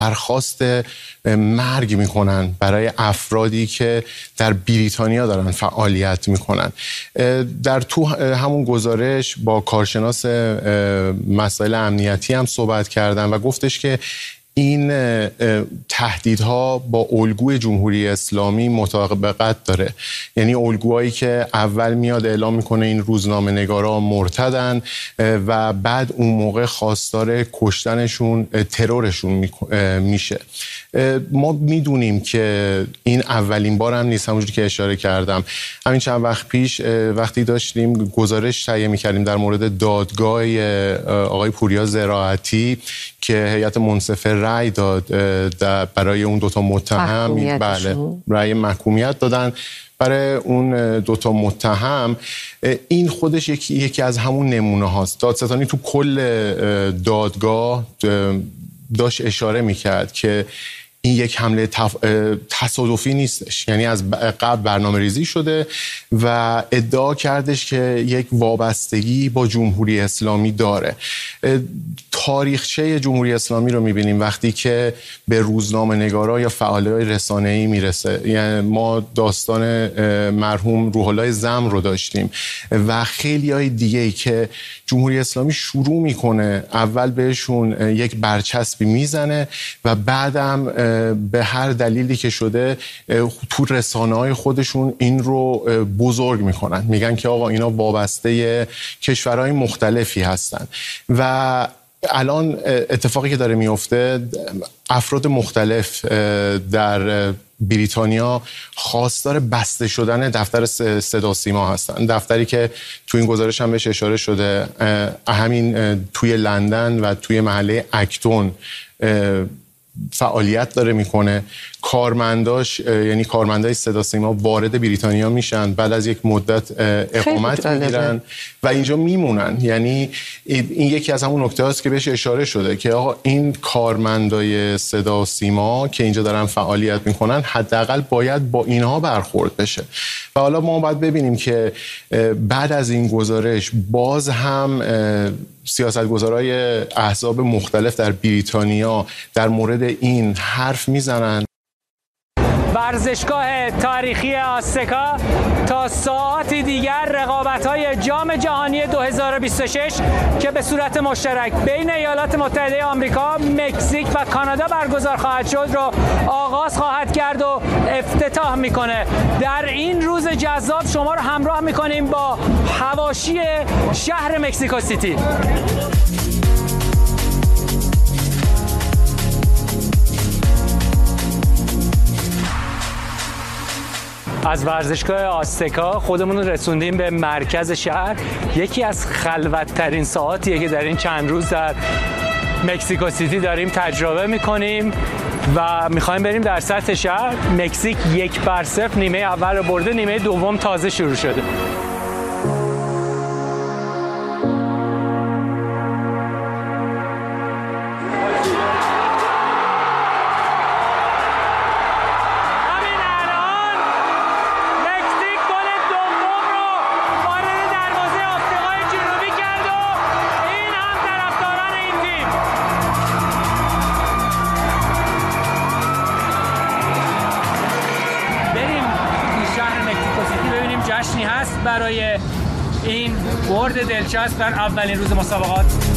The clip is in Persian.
درخواست مرگ میکنن برای افرادی که در بریتانیا دارن فعالیت میکنن. در تو همون گزارش با کارشناس مسائل امنیتی هم صحبت کردن و گفتش که این تهدیدها با الگوی جمهوری اسلامی مطابقت داره. یعنی الگوهایی که اول میاد اعلام میکنه این روزنامه نگارا مرتدن و بعد اون موقع خواستار کشتنشون، ترورشون میشه. ما میدونیم که این اولین بار هم نیست، همونجوری که اشاره کردم. همین چند وقت پیش وقتی داشتیم گزارش تهیه میکردیم در مورد دادگاه آقای پوریا زراعتی که هیئت منصفه رأی داد برای اون دوتا متهم، بله رأی محکومیت دادن برای اون دوتا متهم. این خودش یکی از همون نمونه هاست. دادستانی تو کل دادگاه داشت اشاره میکرد که این یک حمله تصادفی نیستش، یعنی از قبل برنامه ریزی شده و ادعا کردش که یک وابستگی با جمهوری اسلامی داره. تاریخچه جمهوری اسلامی رو میبینیم وقتی که به روزنامه نگارا یا فعالای رسانه‌ای میرسه. یعنی ما داستان مرحوم روح الله زم رو داشتیم و خیلی های دیگه‌ای که جمهوری اسلامی شروع میکنه اول بهشون یک برچسبی میزنه و بعدم به هر دلیلی که شده تو رسانه‌های خودشون این رو بزرگ میکنن، میگن که آقا اینا وابسته کشورهای مختلفی هستن. و الان اتفاقی که داره میفته، افراد مختلف در بریتانیا خواستار بسته شدن دفتر صدا سیما هستن، دفتری که تو این گزارش هم بهش اشاره شده، همین توی لندن و توی محله اکتون فعالیت داره میکنه. کارمنداش، یعنی کارمندای صدا سیما وارد بریتانیا میشن، بعد از یک مدت اقامت میگیرن و اینجا میمونن. یعنی این یکی از همون نکته هاست که بهش اشاره شده که آقا این کارمندای صدا سیما که اینجا دارن فعالیت میکنن حداقل باید با اینها برخورد بشه. و حالا ما باید ببینیم که بعد از این گزارش باز هم سیاستگزارای احزاب مختلف در بریتانیا در مورد این حرف میزنن. ورزشگاه تاریخی آستکا تا ساعاتی دیگر رقابت‌های جام جهانی 2026 که به صورت مشترک بین ایالات متحده آمریکا، مکزیک و کانادا برگزار خواهد شد رو آغاز خواهد کرد و افتتاح میکنه. در این روز جذاب شما رو همراه میکنیم با حواشی شهر مکزیکو سیتی. از ورزشگاه آستکا خودمون رو رسوندیم به مرکز شهر. یکی از خلوت‌ترین ساعاتیه که در این چند روز در مکزیکو سیتی داریم تجربه میکنیم و میخوایم بریم در سطح شهر. مکزیک 1-0 نیمه اول رو برده، نیمه دوم تازه شروع شده. جشنی هست برای این برد دلچسب در اولین روز مسابقات.